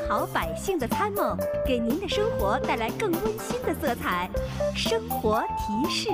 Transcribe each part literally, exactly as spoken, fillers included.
好百姓的参谋，给您的生活带来更温馨的色彩。生活提示。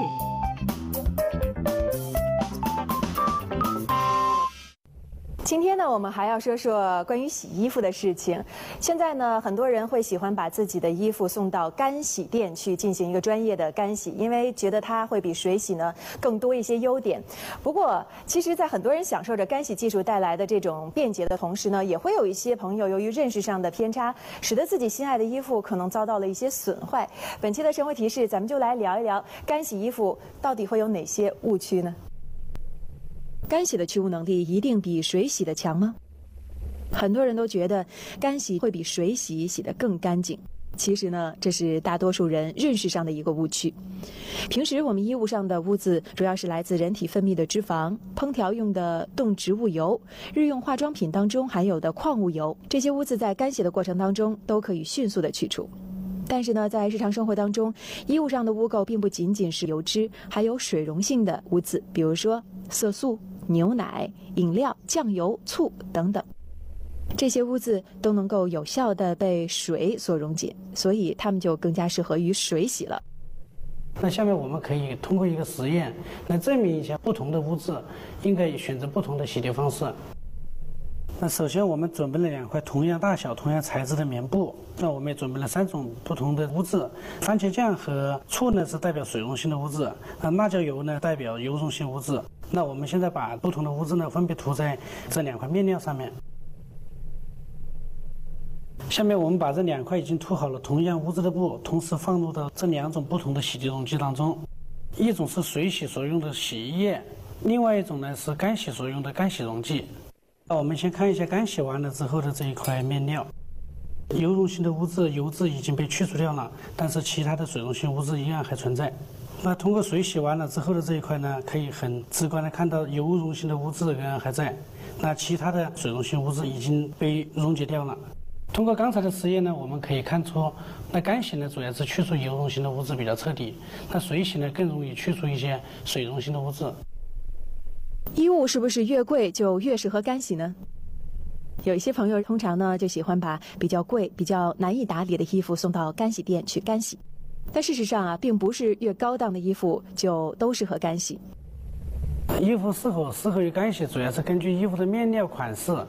今天呢，我们还要说说关于洗衣服的事情。现在呢，很多人会喜欢把自己的衣服送到干洗店去进行一个专业的干洗，因为觉得它会比水洗呢更多一些优点。不过，其实，在很多人享受着干洗技术带来的这种便捷的同时呢，也会有一些朋友由于认识上的偏差，使得自己心爱的衣服可能遭到了一些损坏。本期的生活提示，咱们就来聊一聊干洗衣服到底会有哪些误区呢？干洗的去污能力一定比水洗的强吗？很多人都觉得干洗会比水洗洗得更干净。其实呢，这是大多数人认识上的一个误区。平时我们衣物上的污渍主要是来自人体分泌的脂肪、烹调用的动植物油、日用化妆品当中含有的矿物油，这些污渍在干洗的过程当中都可以迅速的去除。但是呢，在日常生活当中，衣物上的污垢并不仅仅是油脂，还有水溶性的污渍，比如说色素、牛奶、饮料、酱油、醋等等。这些污渍都能够有效地被水所溶解，所以它们就更加适合于水洗了。 那下面我们可以通过一个实验来证明一下不同的污渍应该选择不同的洗涤方式。那首先我们准备了两块同样大小、同样材质的棉布。那我们也准备了三种不同的污渍，番茄酱和醋呢是代表水溶性的污渍，那辣椒油呢代表油溶性污渍。那我们现在把不同的污渍呢分别涂在这两块面料上面。下面我们把这两块已经涂好了同样污渍的布同时放入到这两种不同的洗涤溶剂当中，一种是水洗所用的洗衣液，另外一种呢是干洗所用的干洗溶剂。那我们先看一下干洗完了之后的这一块面料，油溶性的污渍油渍已经被去除掉了，但是其他的水溶性污渍依然还存在。那通过水洗完了之后的这一块呢，可以很直观的看到油溶性的污渍仍然还在，那其他的水溶性污渍已经被溶解掉了。通过刚才的实验呢，我们可以看出，那干洗呢主要是去除油溶性的污渍比较彻底，那水洗呢更容易去除一些水溶性的污渍。 衣物是不是越贵就越适合干洗呢？有一些朋友通常呢就喜欢把比较贵、比较难以打理的衣服送到干洗店去干洗，但事实上啊，并不是越高档的衣服就都适合干洗。 衣服是否适合于干洗，主要是根据衣服的面料、款式